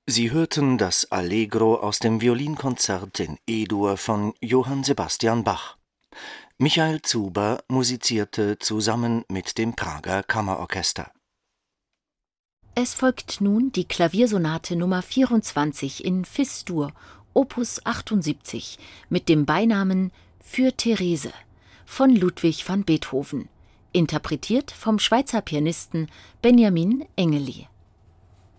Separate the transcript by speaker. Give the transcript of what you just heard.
Speaker 1: Sie hörten das Allegro aus dem Violinkonzert in E-Dur von Johann Sebastian Bach. Michael Zuber musizierte zusammen mit dem Prager Kammerorchester.
Speaker 2: Es folgt nun die Klaviersonate Nummer 24 in Fis-Dur, Opus 78, mit dem Beinamen Für Therese von Ludwig van Beethoven, interpretiert vom Schweizer Pianisten Benjamin Engeli.